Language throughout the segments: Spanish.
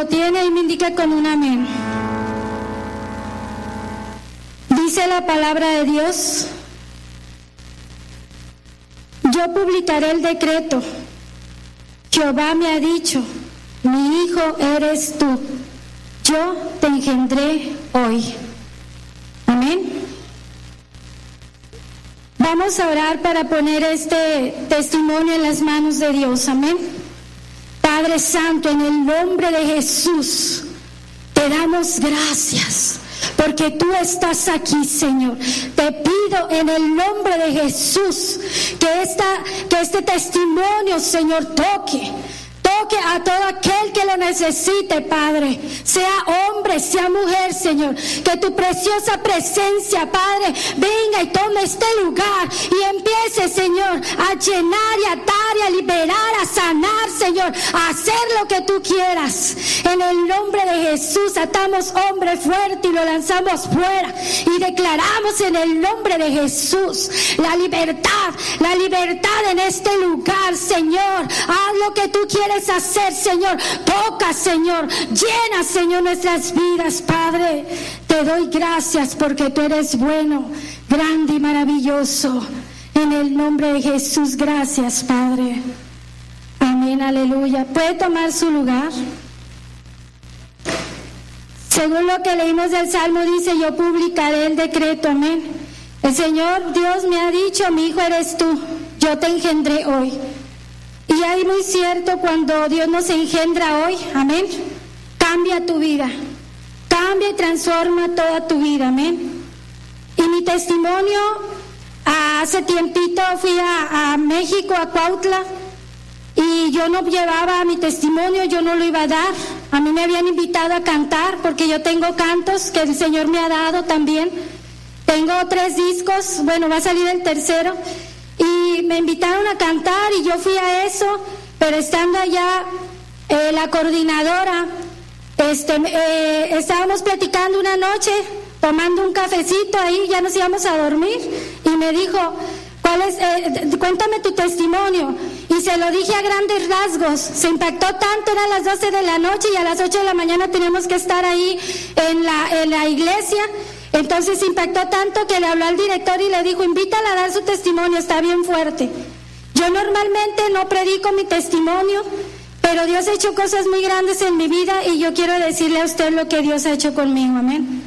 lo tiene, ahí me indica con un amén. Dice la palabra de Dios: yo publicaré el decreto. Jehová me ha dicho: mi hijo eres tú, yo te engendré hoy. Amén. Vamos a orar para poner este testimonio en las manos de Dios. Amén. Padre Santo, en el nombre de Jesús, te damos gracias porque tú estás aquí, Señor. Te pido en el nombre de Jesús que este testimonio, Señor, toque a todo aquel que lo necesite, Padre, sea hombre, sea mujer, Señor, que tu preciosa presencia, Padre, venga y tome este lugar y empiece, Señor, a llenar y atar y a liberar, a sanar, Señor, a hacer lo que tú quieras. En el nombre de Jesús atamos hombre fuerte y lo lanzamos fuera y declaramos en el nombre de Jesús la libertad en este lugar, Señor. Haz lo que tú quieres hacer, Señor. Toca, Señor. Llena, Señor, nuestras vidas, Padre. Te doy gracias porque tú eres bueno, grande y maravilloso. En el nombre de Jesús, gracias, Padre. Amén, aleluya. ¿Puede tomar su lugar? Según lo que leímos del Salmo, dice: yo publicaré el decreto. Amén. El Señor Dios me ha dicho: mi hijo eres tú, yo te engendré hoy. Y es muy cierto, cuando Dios nos engendra hoy, amén, cambia tu vida, cambia y transforma toda tu vida, amén. Y mi testimonio, hace tiempito fui a México, a Cuautla, y yo no llevaba mi testimonio, yo no lo iba a dar. A mí me habían invitado a cantar porque yo tengo cantos que el Señor me ha dado también. Tengo 3 discos, bueno, va a salir el tercero. Y me invitaron a cantar y yo fui a eso, pero estando allá, la coordinadora, estábamos platicando una noche, tomando un cafecito ahí, ya nos íbamos a dormir, y me dijo: cuéntame tu testimonio. Y se lo dije a grandes rasgos. Se impactó tanto, eran las 12 de la noche y a las 8 de la mañana teníamos que estar ahí en la iglesia. Entonces impactó tanto que le habló al director y le dijo: invítala a dar su testimonio, está bien fuerte. Yo normalmente no predico mi testimonio, pero Dios ha hecho cosas muy grandes en mi vida y yo quiero decirle a usted lo que Dios ha hecho conmigo, amén.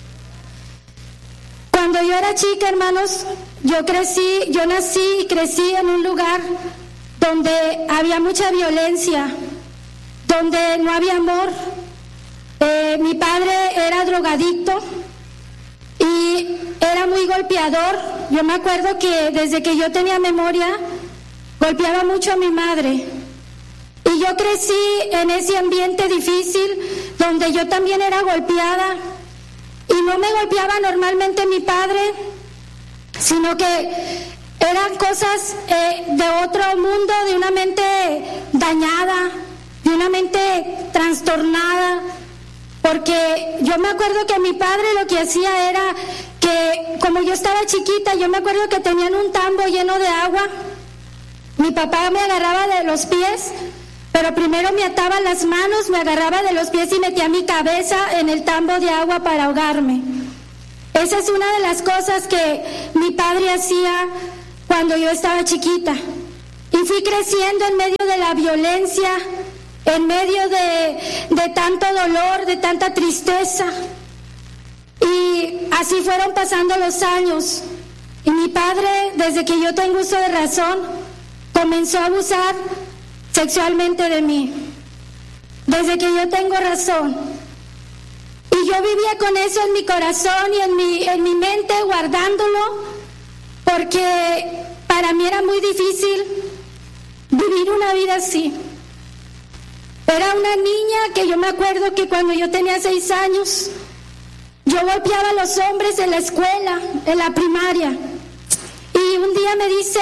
Cuando yo era chica, hermanos, yo nací y crecí en un lugar donde había mucha violencia, donde no había amor. Mi padre era drogadicto y era muy golpeador. Yo me acuerdo que desde que yo tenía memoria, golpeaba mucho a mi madre. Y yo crecí en ese ambiente difícil, donde yo también era golpeada. Y no me golpeaba normalmente mi padre, sino que eran cosas de otro mundo, de una mente dañada, de una mente trastornada. Porque yo me acuerdo que mi padre lo que hacía era que, como yo estaba chiquita, yo me acuerdo que tenían un tambo lleno de agua. Mi papá me agarraba de los pies, pero primero me ataba las manos, me agarraba de los pies y metía mi cabeza en el tambo de agua para ahogarme. Esa es una de las cosas que mi padre hacía cuando yo estaba chiquita. Y fui creciendo en medio de la violencia, en medio de tanto dolor, de tanta tristeza. Y así fueron pasando los años. Y mi padre, desde que yo tengo uso de razón, comenzó a abusar sexualmente de mí. Desde que yo tengo razón. Y yo vivía con eso en mi corazón y en mi mente, guardándolo, porque para mí era muy difícil vivir una vida así. Era una niña que yo me acuerdo que cuando yo tenía 6 años, yo golpeaba a los hombres en la escuela, en la primaria. Y un día me dice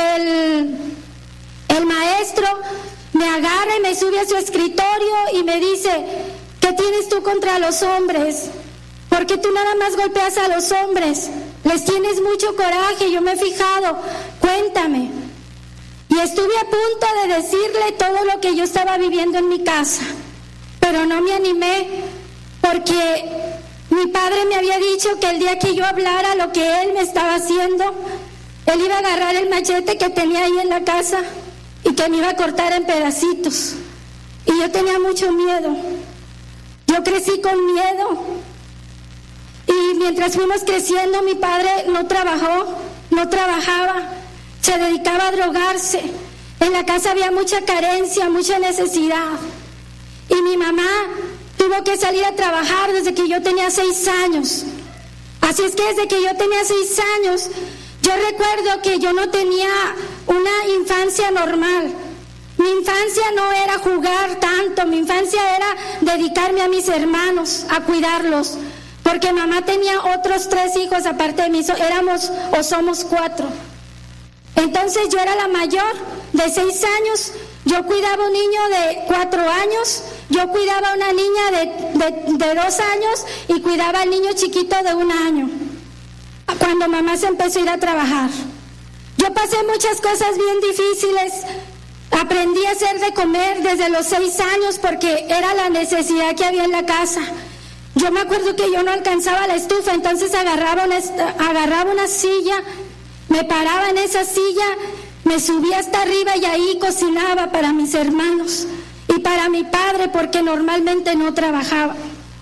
el maestro, me agarra y me sube a su escritorio y me dice: ¿qué tienes tú contra los hombres? ¿Por qué tú nada más golpeas a los hombres? Les tienes mucho coraje, yo me he fijado, cuéntame. Y estuve a punto de decirle todo lo que yo estaba viviendo en mi casa, pero pero no me animé porque mi padre me había dicho que el día que yo hablara lo que él me estaba haciendo, él iba a agarrar el machete que tenía ahí en la casa y que me iba a cortar en pedacitos. Y yo tenía mucho miedo. Yo crecí con miedo. Y mientras fuimos creciendo, mi padre no trabajaba, se dedicaba a drogarse. En la casa había mucha carencia, mucha necesidad. Y mi mamá tuvo que salir a trabajar desde que yo tenía 6 años. Así es que desde que yo tenía 6 años, yo recuerdo que yo no tenía una infancia normal. Mi infancia no era jugar tanto, mi infancia era dedicarme a mis hermanos, a cuidarlos. Porque mamá tenía otros 3 hijos aparte de mí, somos 4. Entonces yo era la mayor de 6 años, yo cuidaba a un niño de 4 años, yo cuidaba a una niña de 2 años y cuidaba al niño chiquito de 1 año, cuando mamá se empezó a ir a trabajar. Yo pasé muchas cosas bien difíciles, aprendí a hacer de comer desde los 6 años porque era la necesidad que había en la casa. Yo me acuerdo que yo no alcanzaba la estufa, entonces agarraba una silla, me paraba en esa silla, me subía hasta arriba y ahí cocinaba para mis hermanos y para mi padre porque normalmente no trabajaba.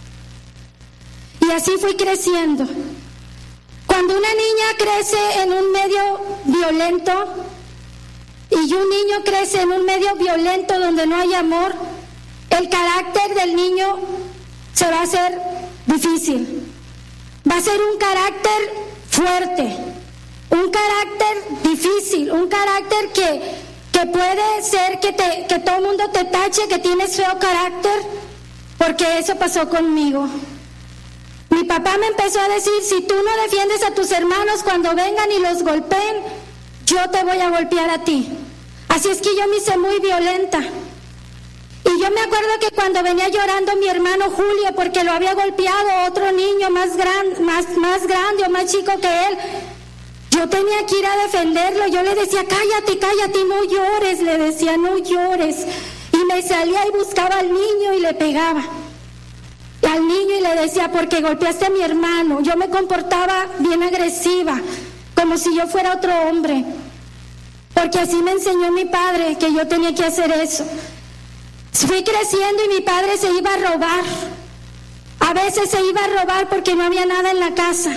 Y así fui creciendo. Cuando una niña crece en un medio violento y un niño crece en un medio violento donde no hay amor, el carácter del niño se va a hacer difícil. Va a ser un carácter fuerte, un carácter difícil, un carácter que puede ser que todo el mundo te tache que tienes feo carácter, porque eso pasó conmigo. Mi papá me empezó a decir, si tú no defiendes a tus hermanos cuando vengan y los golpeen, yo te voy a golpear a ti. Así es que yo me hice muy violenta. Y yo me acuerdo que cuando venía llorando mi hermano Julio porque lo había golpeado otro niño más grande o más chico que él, yo tenía que ir a defenderlo. Yo le decía, cállate, no llores, le decía, no llores. Y me salía y buscaba al niño y le pegaba al niño y le decía, porque golpeaste a mi hermano. Yo me comportaba bien agresiva, como si yo fuera otro hombre, porque así me enseñó mi padre que yo tenía que hacer eso. Fui creciendo y mi padre se iba a robar. A veces se iba a robar porque no había nada en la casa.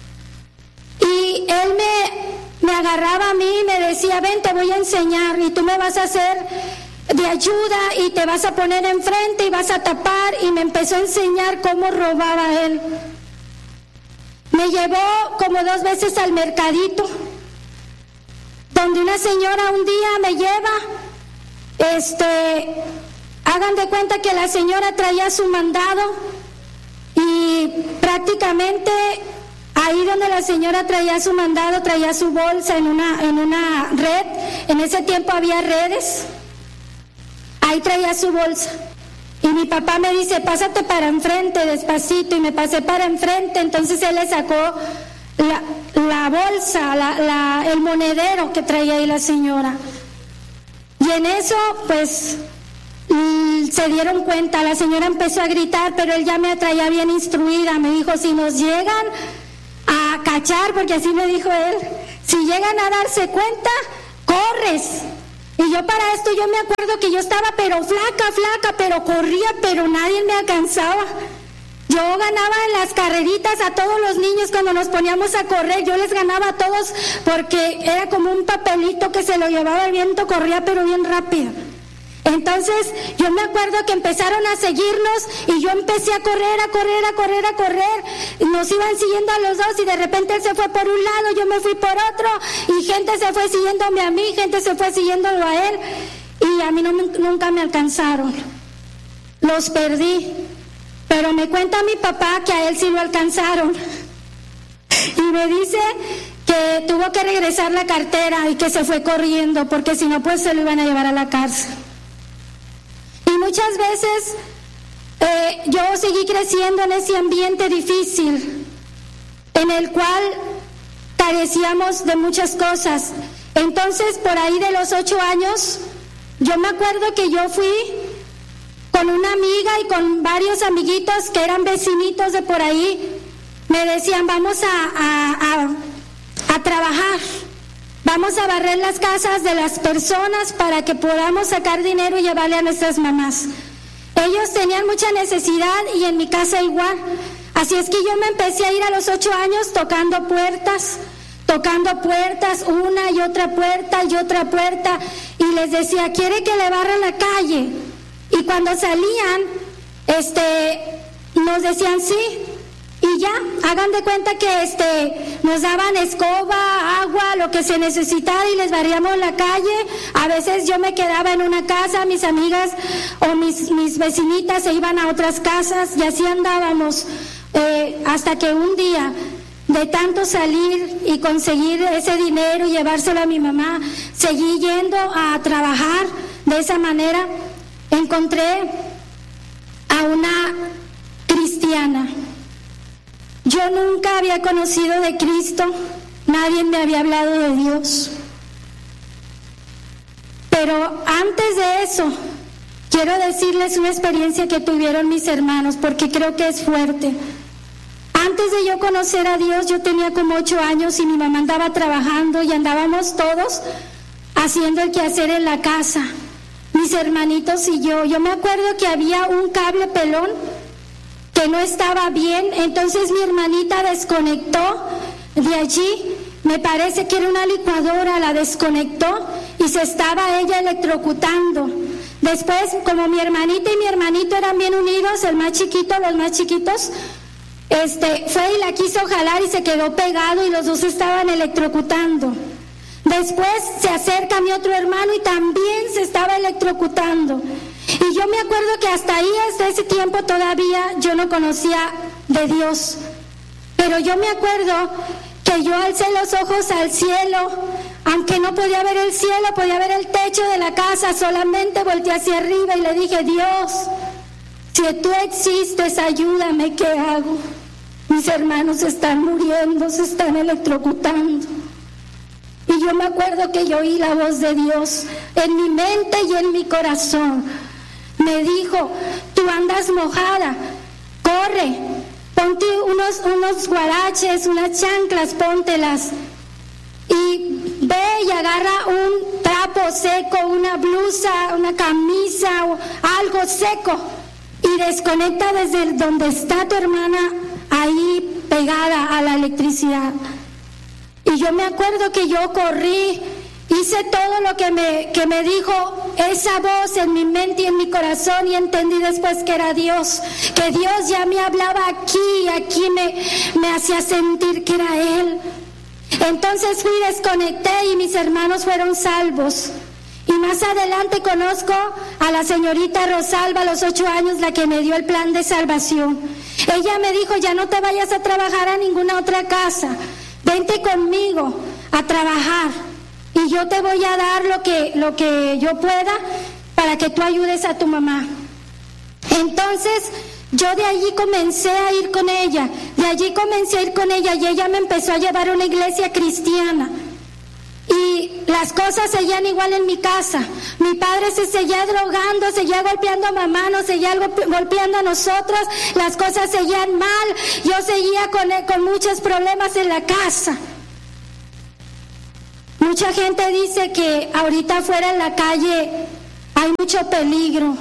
Y él me agarraba a mí y me decía, ven, te voy a enseñar y tú me vas a hacer de ayuda y te vas a poner enfrente y vas a tapar. Y me empezó a enseñar cómo robaba él. Me llevó como 2 veces al mercadito, donde una señora un día me lleva, hagan de cuenta que la señora traía su mandado y prácticamente ahí donde la señora traía su mandado, traía su bolsa en una red. En ese tiempo había redes. Ahí traía su bolsa. Y mi papá me dice, pásate para enfrente despacito, y me pasé para enfrente. Entonces él le sacó la bolsa, el monedero que traía ahí la señora. Y en eso, pues, se dieron cuenta, la señora empezó a gritar, pero él ya me traía bien instruida. Me dijo, si nos llegan a cachar, porque así me dijo él, si llegan a darse cuenta, corres. Y yo para esto, yo me acuerdo que yo estaba pero flaca, pero corría, pero nadie me alcanzaba. Yo ganaba en las carreritas a todos los niños cuando nos poníamos a correr, yo les ganaba a todos porque era como un papelito que se lo llevaba el viento, corría pero bien rápido. Entonces yo me acuerdo que empezaron a seguirnos y yo empecé a correr, y nos iban siguiendo a los dos y de repente él se fue por un lado, yo me fui por otro y gente se fue siguiéndome a mí, gente se fue siguiéndolo a él y a mí nunca me alcanzaron, los perdí. Pero me cuenta mi papá que a él sí lo alcanzaron y me dice que tuvo que regresar la cartera y que se fue corriendo porque si no pues se lo iban a llevar a la cárcel. Y muchas veces yo seguí creciendo en ese ambiente difícil en el cual carecíamos de muchas cosas. Entonces por ahí de los 8 años yo me acuerdo que yo fui con una amiga y con varios amiguitos que eran vecinitos de por ahí, me decían, vamos a trabajar, vamos a barrer las casas de las personas para que podamos sacar dinero y llevarle a nuestras mamás. Ellos tenían mucha necesidad y en mi casa igual. Así es que yo me empecé a ir a los 8 años tocando puertas, una y otra puerta, y les decía, ¿quiere que le barra la calle? Y cuando salían, nos decían sí, y ya, hagan de cuenta que nos daban escoba, agua, lo que se necesitara y les barríamos la calle. A veces yo me quedaba en una casa, mis amigas o mis vecinitas se iban a otras casas y así andábamos, hasta que un día, de tanto salir y conseguir ese dinero y llevárselo a mi mamá, seguí yendo a trabajar de esa manera. Encontré a una cristiana. Yo nunca había conocido de Cristo, nadie me había hablado de Dios. Pero antes de eso, quiero decirles una experiencia que tuvieron mis hermanos, porque creo que es fuerte. Antes de yo conocer a Dios, yo tenía como 8 años y mi mamá andaba trabajando y andábamos todos haciendo el quehacer en la casa, mis hermanitos y yo. Yo me acuerdo que había un cable pelón que no estaba bien, entonces mi hermanita desconectó de allí, me parece que era una licuadora, la desconectó y se estaba ella electrocutando. Después, como mi hermanita y mi hermanito eran bien unidos, los más chiquitos, fue y la quiso jalar y se quedó pegado y los dos estaban electrocutando. Después se acerca mi otro hermano y también se estaba electrocutando. Y yo me acuerdo que hasta ese tiempo todavía yo no conocía de Dios. Pero yo me acuerdo que yo alcé los ojos al cielo, aunque no podía ver el cielo, podía ver el techo de la casa, solamente volteé hacia arriba y le dije, Dios, si tú existes, ayúdame, ¿qué hago? Mis hermanos están muriendo, se están electrocutando. Y yo me acuerdo que yo oí la voz de Dios en mi mente y en mi corazón. Me dijo, tú andas mojada, corre, ponte unos guaraches, unas chanclas, póntelas. Y ve y agarra un trapo seco, una blusa, una camisa o algo seco. Y desconecta desde donde está tu hermana ahí pegada a la electricidad. Y yo me acuerdo que yo corrí, hice todo lo que me dijo esa voz en mi mente y en mi corazón, y entendí después que era Dios, que Dios ya me hablaba aquí me hacía sentir que era Él. Entonces fui, desconecté y mis hermanos fueron salvos. Y más adelante conozco a la señorita Rosalba a los 8 años, la que me dio el plan de salvación. Ella me dijo, ya no te vayas a trabajar a ninguna otra casa, vente conmigo a trabajar y yo te voy a dar lo que yo pueda para que tú ayudes a tu mamá. Entonces yo de allí comencé a ir con ella, y ella me empezó a llevar a una iglesia cristiana. Y las cosas seguían igual en mi casa. Mi padre se seguía drogando, seguía golpeando a mamá, nos seguía golpeando a nosotros, las cosas seguían mal, yo seguía con muchos problemas en la casa. Mucha gente dice que ahorita afuera en la calle hay mucho peligro.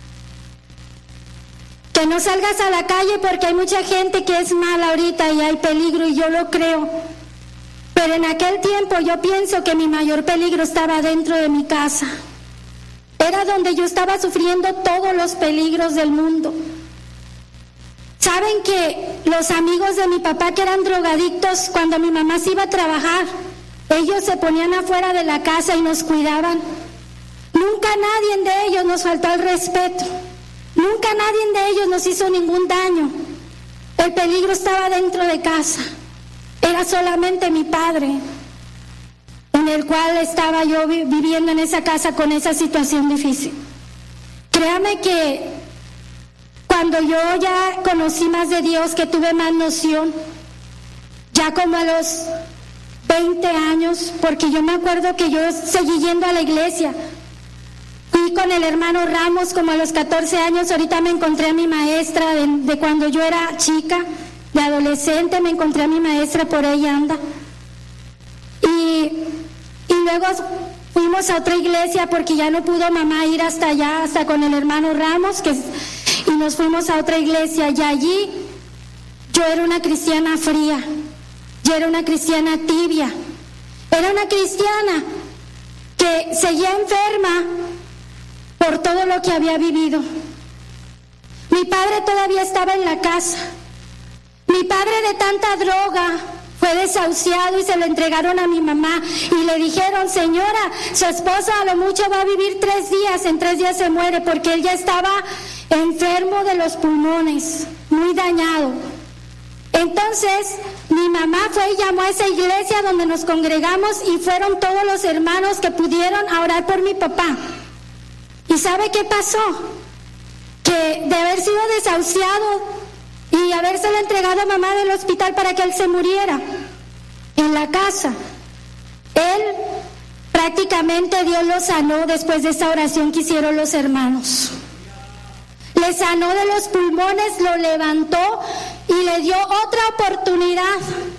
Que no salgas a la calle porque hay mucha gente que es mala ahorita y hay peligro, y yo lo creo. Pero en aquel tiempo yo pienso que mi mayor peligro estaba dentro de mi casa. Era donde yo estaba sufriendo todos los peligros del mundo. ¿Saben que los amigos de mi papá, que eran drogadictos, cuando mi mamá se iba a trabajar, ellos se ponían afuera de la casa y nos cuidaban? Nunca nadie de ellos nos faltó el respeto. Nunca nadie de ellos nos hizo ningún daño. El peligro estaba dentro de casa. Era solamente mi padre, en el cual estaba yo viviendo en esa casa con esa situación difícil. Créame que cuando yo ya conocí más de Dios, que tuve más noción, ya como a los 20 años, porque yo me acuerdo que yo seguí yendo a la iglesia, Fui con el hermano Ramos como a los 14 años. Ahorita me encontré a mi maestra de cuando yo era chica, de adolescente, me encontré a mi maestra, por ahí anda. Y luego fuimos a otra iglesia porque ya no pudo mamá ir hasta allá, hasta con el hermano Ramos, y nos fuimos a otra iglesia. Y allí yo era una cristiana fría, yo era una cristiana tibia, era una cristiana que seguía enferma por todo lo que había vivido. Mi padre todavía estaba en la casa. Mi padre, de tanta droga, fue desahuciado y se lo entregaron a mi mamá y le dijeron: señora, su esposa a lo mucho va a vivir 3 días, en 3 días se muere, porque él ya estaba enfermo de los pulmones, muy dañado. Entonces mi mamá fue y llamó a esa iglesia donde nos congregamos, y fueron todos los hermanos que pudieron a orar por mi papá. ¿Y sabe qué pasó? Que de haber sido desahuciado y habérselo entregado a mamá del hospital para que él se muriera en la casa, él prácticamente Dios lo sanó después de esa oración que hicieron los hermanos. Le sanó de los pulmones, lo levantó y le dio otra oportunidad.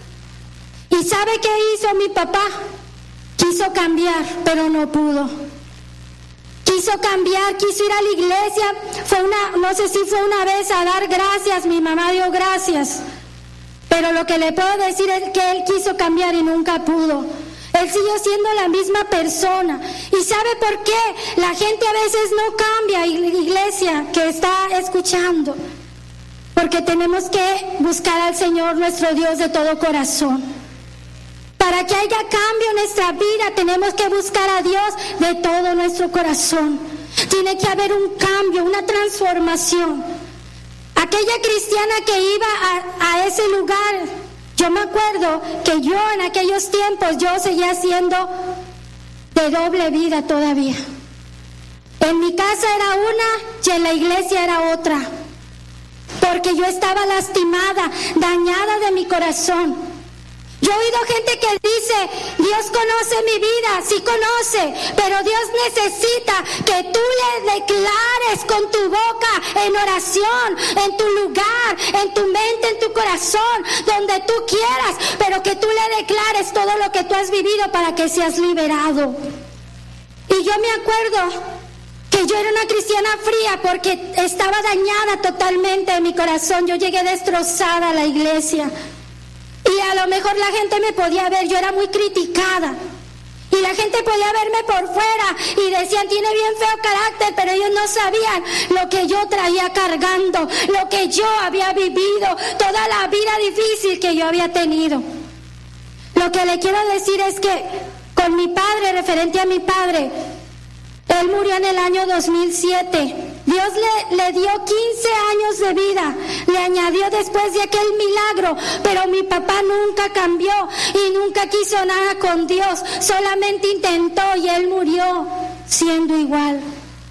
¿Y sabe qué hizo mi papá? Quiso cambiar, pero no pudo. Quiso cambiar, quiso ir a la iglesia, no sé si fue una vez a dar gracias, mi mamá dio gracias, pero lo que le puedo decir es que él quiso cambiar y nunca pudo. Él siguió siendo la misma persona. ¿Y sabe por qué? La gente a veces no cambia, iglesia que está escuchando, porque tenemos que buscar al Señor nuestro Dios de todo corazón. Para que haya cambio en nuestra vida, tenemos que buscar a Dios de todo nuestro corazón. Tiene que haber un cambio, una transformación. Aquella cristiana que iba a ese lugar, yo me acuerdo que yo en aquellos tiempos, yo seguía siendo de doble vida todavía. En mi casa era una y en la iglesia era otra. Porque yo estaba lastimada, dañada de mi corazón. Yo he oído gente que dice: Dios conoce mi vida, sí conoce, pero Dios necesita que tú le declares con tu boca, en oración, en tu lugar, en tu mente, en tu corazón, donde tú quieras, pero que tú le declares todo lo que tú has vivido para que seas liberado. Y yo me acuerdo que yo era una cristiana fría porque estaba dañada totalmente en mi corazón. Yo llegué destrozada a la iglesia. Y a lo mejor la gente me podía ver, yo era muy criticada. Y la gente podía verme por fuera y decían: tiene bien feo carácter, pero ellos no sabían lo que yo traía cargando, lo que yo había vivido, toda la vida difícil que yo había tenido. Lo que le quiero decir es que con mi padre, referente a mi padre, él murió en el año 2007. Dios le dio 15 años de vida, le añadió después de aquel milagro, pero mi papá nunca cambió y nunca quiso nada con Dios, solamente intentó y él murió siendo igual.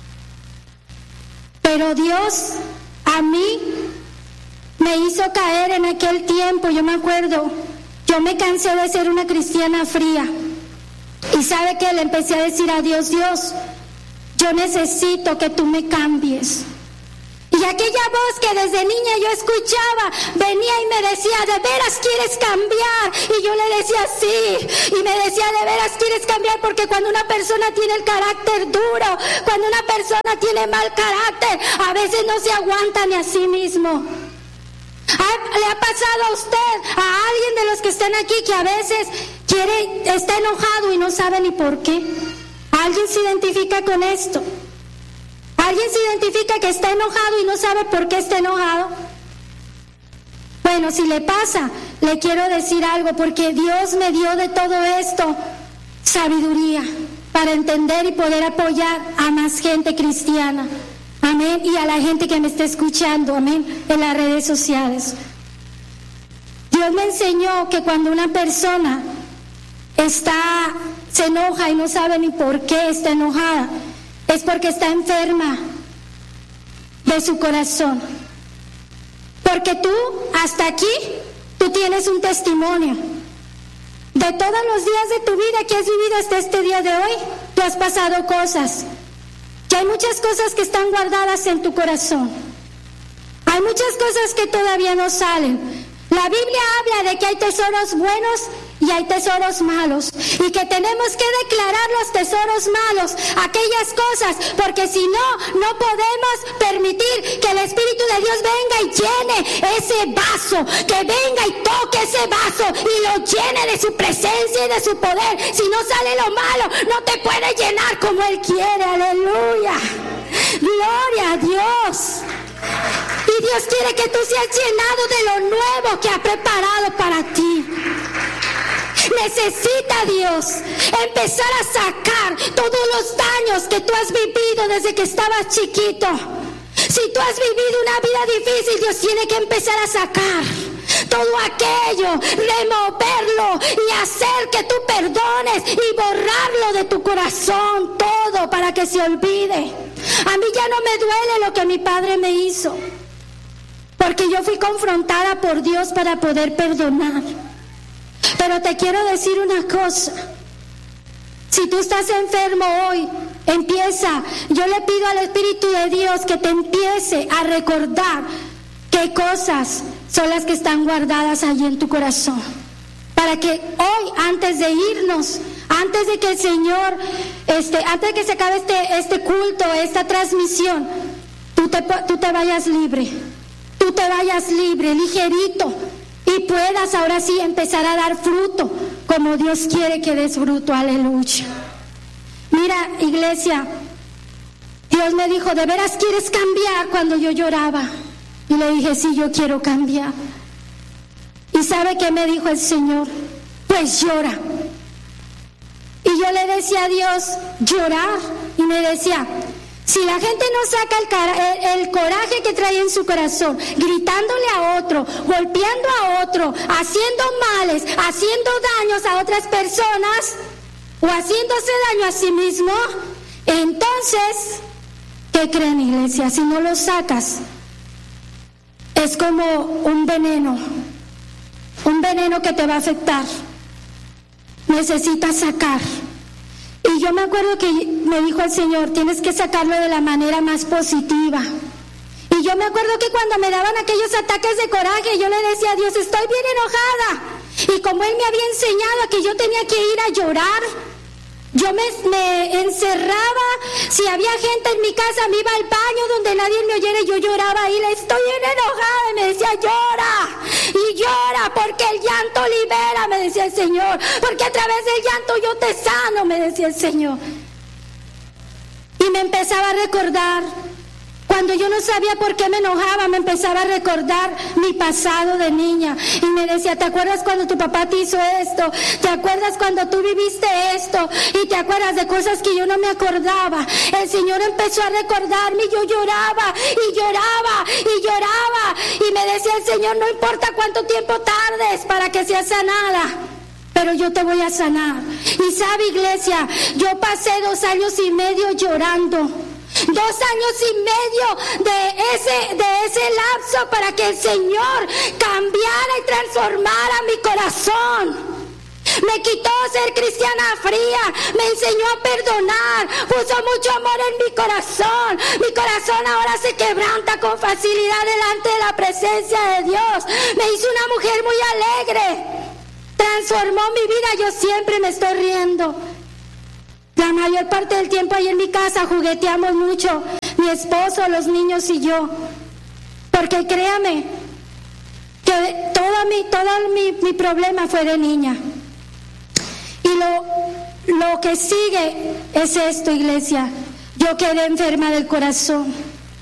Pero Dios a mí me hizo caer en aquel tiempo. Yo me acuerdo, yo me cansé de ser una cristiana fría, y ¿sabe qué? Le empecé a decir a Dios: Dios, yo necesito que tú me cambies. Y aquella voz que desde niña yo escuchaba venía y me decía: ¿de veras quieres cambiar? Y yo le decía: sí. Y me decía: ¿de veras quieres cambiar? Porque cuando una persona tiene el carácter duro, cuando una persona tiene mal carácter, a veces no se aguanta ni a sí mismo. ¿Le ha pasado a usted, a alguien de los que están aquí, que a veces está enojado y no sabe ni por qué? ¿Alguien se identifica con esto? ¿Alguien se identifica que está enojado y no sabe por qué está enojado? Bueno, si le pasa, le quiero decir algo, porque Dios me dio de todo esto sabiduría para entender y poder apoyar a más gente cristiana. Amén. Y a la gente que me está escuchando, amén, en las redes sociales. Dios me enseñó que cuando una persona se enoja y no sabe ni por qué está enojada, es porque está enferma de su corazón. Porque tú, hasta aquí, tú tienes un testimonio de todos los días de tu vida que has vivido hasta este día de hoy. Tú has pasado cosas. que hay muchas cosas que están guardadas en tu corazón. Hay muchas cosas que todavía no salen. La Biblia habla de que hay tesoros buenos y hay tesoros malos, y que tenemos que declarar los tesoros malos, aquellas cosas, porque si no, no podemos permitir que el Espíritu de Dios venga y llene ese vaso, que venga y toque ese vaso y lo llene de su presencia y de su poder. Si no sale lo malo, no te puede llenar como Él quiere. Aleluya, gloria a Dios. Y Dios quiere que tú seas llenado de lo nuevo que ha preparado para ti. Necesita Dios empezar a sacar todos los daños que tú has vivido desde que estabas chiquito. Si tú has vivido una vida difícil, Dios tiene que empezar a sacar todo aquello, removerlo y hacer que tú perdones y borrarlo de tu corazón, todo, para que se olvide. A mí ya no me duele lo que mi padre me hizo, porque yo fui confrontada por Dios para poder perdonar. Pero te quiero decir una cosa: si tú estás enfermo hoy, yo le pido al Espíritu de Dios que te empiece a recordar qué cosas son las que están guardadas allí en tu corazón, para que hoy, antes de irnos, antes de que el Señor, antes de que se acabe este culto, esta transmisión, tú te vayas libre, ligerito, y puedas ahora sí empezar a dar fruto como Dios quiere que des fruto. Aleluya. Mira, iglesia, Dios me dijo: ¿de veras quieres cambiar? Cuando yo lloraba, y le dije: sí, yo quiero cambiar. ¿Y sabe qué me dijo el Señor? Pues llora. Y yo le decía a Dios: llorar. Y me decía: si la gente no saca el coraje que trae en su corazón, gritándole a otro, golpeando a otro, haciendo males, haciendo daños a otras personas, o haciéndose daño a sí mismo, entonces, ¿qué creen, iglesia? Si no lo sacas, es como un veneno que te va a afectar. Necesitas sacar. Y yo me acuerdo que me dijo el Señor: tienes que sacarlo de la manera más positiva. Y yo me acuerdo que cuando me daban aquellos ataques de coraje, yo le decía a Dios: estoy bien enojada. Y como Él me había enseñado que yo tenía que ir a llorar, yo me encerraba. Si había gente en mi casa, me iba al baño donde nadie me oyera y yo lloraba ahí. Le estoy bien enojada. Y me decía: llora y llora, porque el llanto libera, me decía el Señor, porque a través del llanto yo te sano, me decía el Señor. Y me empezaba a recordar, cuando yo no sabía por qué me enojaba, me empezaba a recordar mi pasado de niña. Y me decía: ¿te acuerdas cuando tu papá te hizo esto? ¿Te acuerdas cuando tú viviste esto? Y te acuerdas de cosas que yo no me acordaba. El Señor empezó a recordarme y yo lloraba y lloraba y lloraba. Y me decía el Señor: no importa cuánto tiempo tardes para que seas sanada, pero yo te voy a sanar. Y sabe, iglesia, yo pasé 2 años y medio llorando. 2 años y medio de ese lapso para que el Señor cambiara y transformara mi corazón. Me quitó ser cristiana fría, me enseñó a perdonar, puso mucho amor en mi corazón. Mi corazón ahora se quebranta con facilidad delante de la presencia de Dios. Me hizo una mujer muy alegre, transformó mi vida. Yo siempre me estoy riendo. La mayor parte del tiempo ahí en mi casa jugueteamos mucho, mi esposo, los niños y yo, porque créame que todo mi problema fue de niña. Y lo que sigue es esto, iglesia: yo quedé enferma del corazón.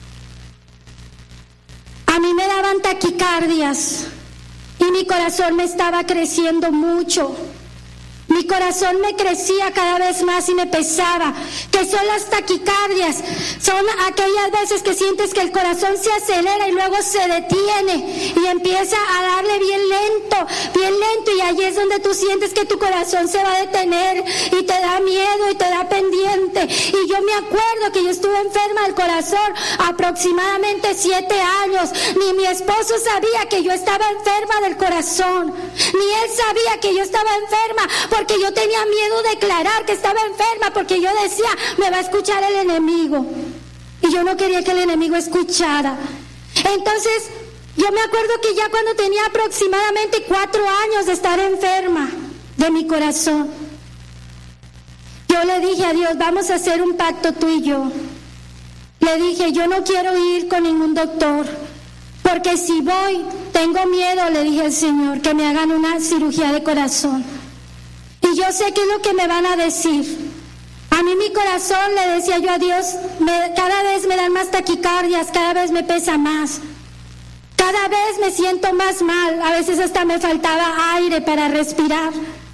A mí me daban taquicardias y mi corazón me estaba creciendo mucho. Mi corazón me crecía cada vez más y me pesaba. ¿Qué son las taquicardias? Son aquellas veces que sientes que el corazón se acelera y luego se detiene y empieza a darle bien lento, y ahí es donde tú sientes que tu corazón se va a detener y te da miedo y te da pendiente. Y yo me acuerdo que yo estuve enferma del corazón aproximadamente 7 años. Ni mi esposo sabía que yo estaba enferma del corazón, ni él sabía que yo estaba enferma, porque porque yo tenía miedo de declarar que estaba enferma, porque yo decía, me va a escuchar el enemigo. Y yo no quería que el enemigo escuchara. Entonces, yo me acuerdo que ya cuando tenía aproximadamente 4 años de estar enferma de mi corazón, yo le dije a Dios, vamos a hacer un pacto tú y yo. Le dije, yo no quiero ir con ningún doctor, porque si voy, tengo miedo, le dije al Señor, que me hagan una cirugía de corazón. Y yo sé qué es lo que me van a decir. A mí mi corazón, le decía yo a Dios, cada vez me dan más taquicardias, cada vez me pesa más. Cada vez me siento más mal, a veces hasta me faltaba aire para respirar.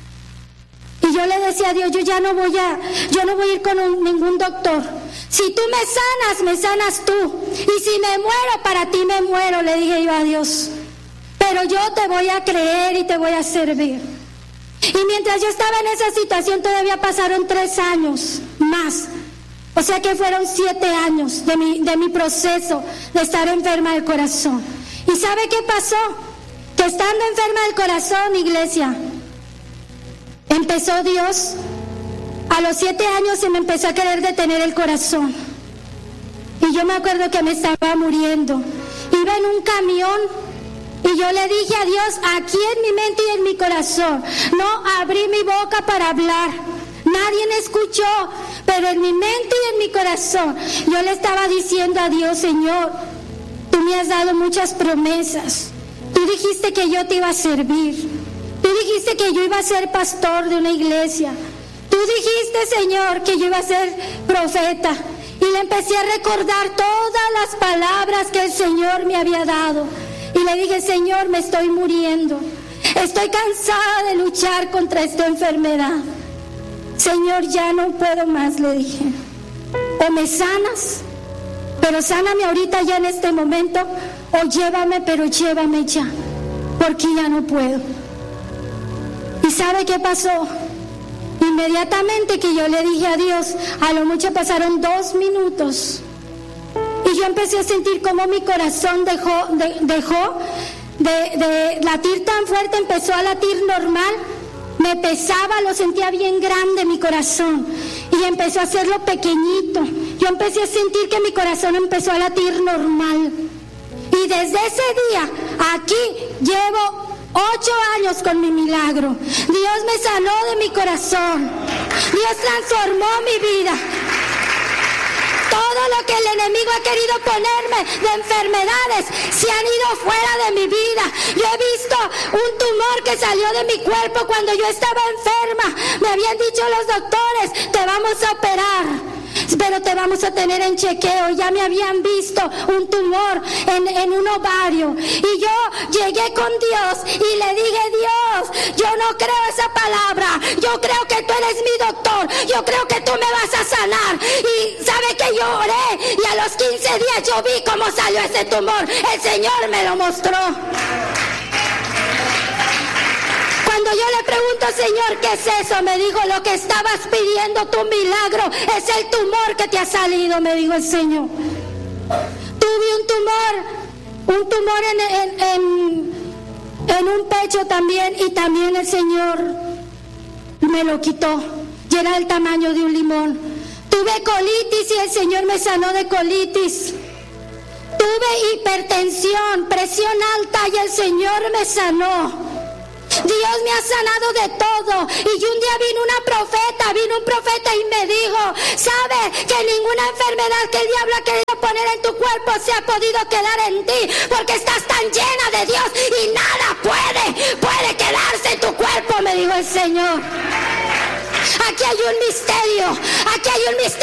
Y yo le decía a Dios, yo no voy a ir con ningún doctor. Si tú me sanas tú. Y si me muero, para ti me muero, le dije yo a Dios. Pero yo te voy a creer y te voy a servir. Y mientras yo estaba en esa situación, todavía pasaron 3 años más. O sea que fueron 7 años de mi proceso de estar enferma del corazón. ¿Y sabe qué pasó? Que estando enferma del corazón, iglesia, empezó Dios, a los 7 años se me empezó a querer detener el corazón. Y yo me acuerdo que me estaba muriendo. Iba en un camión y yo le dije a Dios, aquí en mi mente y en mi corazón, no abrí mi boca para hablar. Nadie me escuchó, pero en mi mente y en mi corazón, yo le estaba diciendo a Dios, Señor, tú me has dado muchas promesas. Tú dijiste que yo te iba a servir. Tú dijiste que yo iba a ser pastor de una iglesia. Tú dijiste, Señor, que yo iba a ser profeta. Y le empecé a recordar todas las palabras que el Señor me había dado. Y le dije, Señor, me estoy muriendo. Estoy cansada de luchar contra esta enfermedad. Señor, ya no puedo más, le dije. O me sanas, pero sáname ahorita ya en este momento, o llévame, pero llévame ya, porque ya no puedo. ¿Y sabe qué pasó? Inmediatamente que yo le dije a Dios, a lo mucho pasaron 2 minutos, y yo empecé a sentir como mi corazón dejó de latir tan fuerte, empezó a latir normal. Me pesaba, lo sentía bien grande mi corazón, y empezó a hacerlo pequeñito. Yo empecé a sentir que mi corazón empezó a latir normal. Y desde ese día, aquí llevo 8 años con mi milagro. Dios me sanó de mi corazón. Dios transformó mi vida. Todo lo que el enemigo ha querido ponerme de enfermedades se han ido fuera de mi vida. Yo he visto un tumor que salió de mi cuerpo cuando yo estaba enferma. Me habían dicho los doctores, te vamos a operar, pero te vamos a tener en chequeo. Ya me habían visto un tumor en un ovario. Y yo llegué con Dios y le dije, Dios, yo no creo esa palabra. Yo creo que tú eres mi doctor. Yo creo que tú me vas a sanar. Y sabe que yo oré y a los 15 días yo vi cómo salió ese tumor. El Señor me lo mostró. Cuando yo le pregunto, Señor, ¿qué es eso? Me dijo, lo que estabas pidiendo, tu milagro, es el tumor que te ha salido, me dijo el Señor. Tuve un tumor en un pecho también, y también el Señor me lo quitó. Y era el tamaño de un limón. Tuve colitis y el Señor me sanó de colitis. Tuve hipertensión, presión alta, y el Señor me sanó. Dios me ha sanado de todo. Y un día vino un profeta y me dijo, ¿sabe que ninguna enfermedad que el diablo ha querido poner en tu cuerpo se ha podido quedar en ti? Porque estás tan llena de Dios y nada puede quedarse en tu cuerpo, me dijo el Señor. Aquí hay un misterio